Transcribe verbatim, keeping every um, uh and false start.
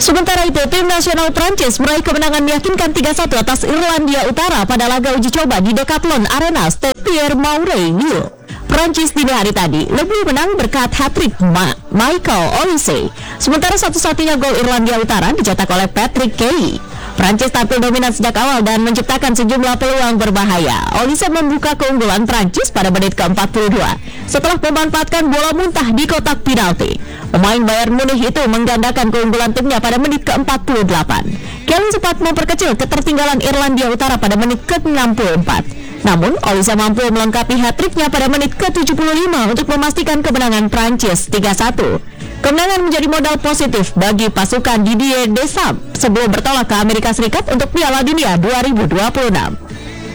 Sementara itu, tim nasional Prancis meraih kemenangan meyakinkan tiga satu atas Irlandia Utara pada laga uji coba di Decathlon Arena Stade Pierre-Mauroy, Lille. Prancis dini hari tadi lebih menang berkat hat-trick Ma Michael Olise. Sementara satu-satunya gol Irlandia Utara dicetak oleh Patrick Kelly. Prancis tampil dominan sejak awal dan menciptakan sejumlah peluang berbahaya. Olise membuka keunggulan Prancis pada menit ke empat puluh dua setelah memanfaatkan bola muntah di kotak penalti. Pemain Bayern Munich itu menggandakan keunggulan timnya pada menit ke empat puluh delapan. Kelly sempat memperkecil ketertinggalan Irlandia Utara pada menit ke enam puluh empat. Namun, Olise mampu melengkapi hat-tricknya pada menit ke tujuh puluh lima untuk memastikan kemenangan Prancis tiga satu. Kemenangan menjadi modal positif bagi pasukan Didier Deschamps sebelum bertolak ke Amerika Serikat untuk Piala Dunia dua ribu dua puluh enam.